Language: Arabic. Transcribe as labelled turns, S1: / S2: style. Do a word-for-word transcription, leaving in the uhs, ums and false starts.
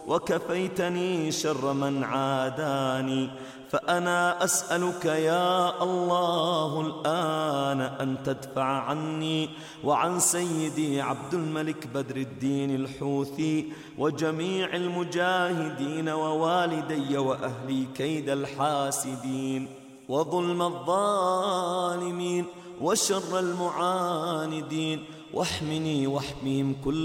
S1: وكفيتني شر من عاداني. فأنا أسألك يا الله الآن أن تدفع عني وعن سيدي عبد الملك بدر الدين الحوثي وجميع المجاهدين ووالدي وأهلي كيد الحاسدين وظلم الظالمين وشر المعاندين، واحمني واحميهم كل